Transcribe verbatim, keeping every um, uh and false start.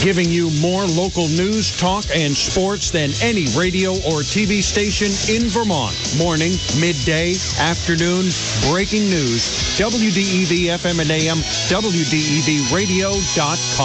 giving you more local news, talk, and sports than any radio or T V station in Vermont. Morning, midday, afternoon, breaking news. W D E V F M and A M, W D E V radio dot com.